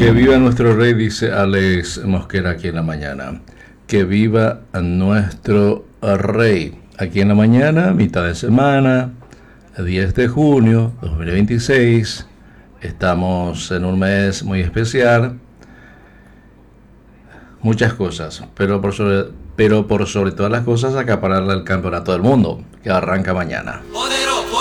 Que viva nuestro rey, dice Alex Mosquera aquí en la mañana. Que viva nuestro rey. Aquí en la mañana, mitad de semana, 10 de junio 2026. Estamos en un mes muy especial. Muchas cosas, pero por sobre todas las cosas, acapararle el campeonato del mundo, que arranca mañana.